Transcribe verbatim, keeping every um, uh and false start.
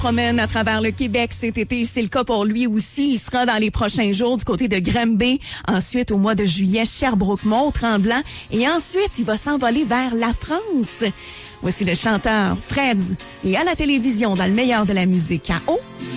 promène à travers le Québec cet été. C'est le cas pour lui aussi. Il sera dans les prochains jours du côté de Granby. Ensuite, au mois de juillet, Sherbrooke, Mont-Tremblant. Et ensuite, il va s'envoler vers la France. Voici le chanteur Fred. Et à la télévision, dans le meilleur de la musique à eau.